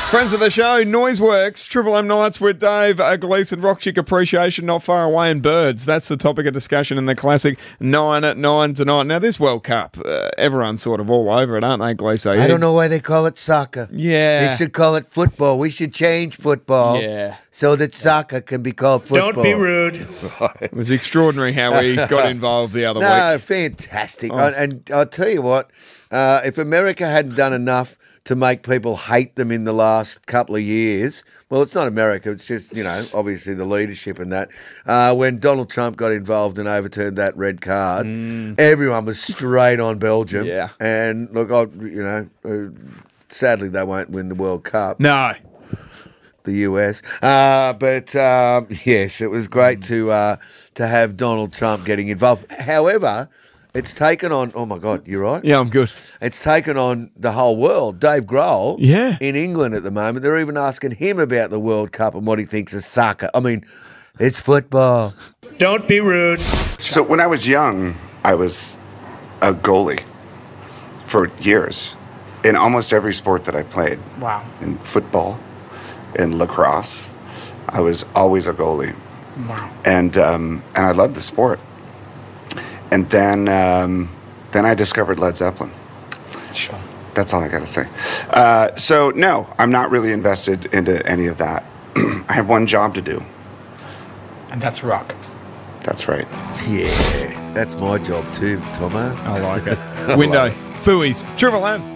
Friends of the show, Noiseworks, Triple M Nights with Dave Gleeson, Rock Chick Appreciation Not Far Away, and Birds. That's the topic of discussion in the classic 9 at 9 tonight. Now, this World Cup, everyone's sort of all over it, aren't they, Gleeson? I don't know why they call it soccer. Yeah. They should call it football. We should change football so that soccer can be called football. Don't be rude. It was extraordinary how we got involved the other week. No, fantastic. And I'll tell you what, if America hadn't done enough to make people hate them in the last couple of years. Well, it's not America. It's just, obviously the leadership and that. When Donald Trump got involved and overturned that red card, everyone was straight on Belgium. Yeah. And look, sadly they won't win the World Cup. No. The US. Yes, it was great to have Donald Trump getting involved. However, it's taken on, oh my God, you right? Yeah, I'm good. It's taken on the whole world. Dave Grohl in England at the moment, they're even asking him about the World Cup and what he thinks of soccer. I mean, it's football. Don't be rude. So when I was young, I was a goalie for years in almost every sport that I played. Wow. In football, in lacrosse, I was always a goalie. Wow. And I loved the sport. And then I discovered Led Zeppelin. Sure. That's all I got to say. So, no, I'm not really invested into any of that. I have one job to do. And that's rock. That's right. Yeah, that's my job too, Tomo. I like it. Window, Fooey's, Triple M.